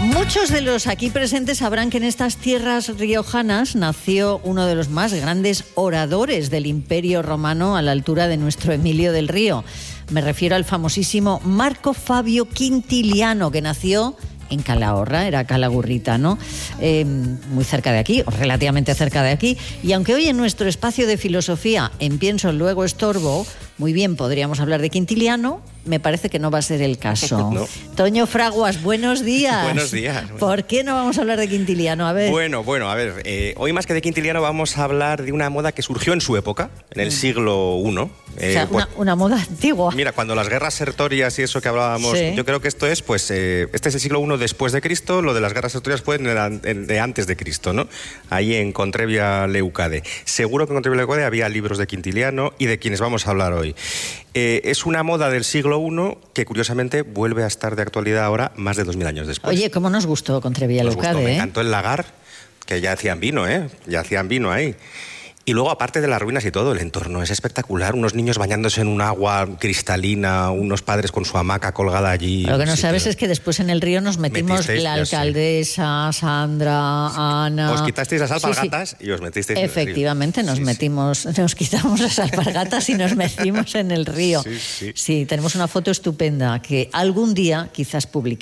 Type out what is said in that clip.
Muchos de los aquí presentes sabrán que en estas tierras riojanas nació uno de los más grandes oradores del Imperio Romano a la altura de nuestro Emilio del Río. Me refiero al famosísimo Marco Fabio Quintiliano, que nació en Calahorra, era Calagurrita, ¿no? Muy cerca de aquí, o relativamente cerca de aquí. Y aunque hoy en nuestro espacio de filosofía, en Pienso Luego Estorbo, muy bien podríamos hablar de Quintiliano, me parece que no va a ser el caso. No. Toño Fraguas, buenos días. Buenos días. ¿Por qué no vamos a hablar de Quintiliano? A ver. Bueno, a ver, hoy más que de Quintiliano vamos a hablar de una moda que surgió en su época, en el siglo I. O sea, una moda antigua. Mira, cuando las guerras sertorias y eso que hablábamos, Sí. yo creo que esto es, pues, este es el siglo I después de Cristo, lo de las guerras sertorias fue de antes de Cristo, ¿no? Ahí en Contrevia Leucade. Seguro que en Contrevia Leucade había libros de Quintiliano y de quienes vamos a hablar hoy. Es una moda del siglo I que curiosamente vuelve a estar de actualidad ahora más de 2000 años después. Oye, ¿cómo nos gustó Contrevia Leucade? Me encantó el lagar, que ya hacían vino, ya hacían vino ahí. Y luego, aparte de las ruinas y todo, el entorno es espectacular. Unos niños bañándose en un agua cristalina, unos padres con su hamaca colgada allí. Lo que no sabes es que después en el río nos metimos Metisteis, la ya sé. alcaldesa, Sandra, Ana... Os quitasteis las alpargatas Sí. y os metisteis en el río. Efectivamente, nos quitamos las alpargatas y nos metimos en el río. Sí. Sí, tenemos una foto estupenda que algún día quizás publicaremos.